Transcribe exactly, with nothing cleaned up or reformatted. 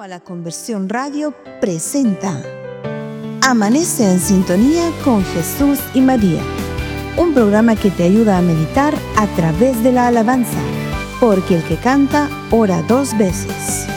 a la Conversión Radio presenta Amanece en sintonía con Jesús y María, un programa que te ayuda a meditar a través de la alabanza, porque el que canta ora dos veces.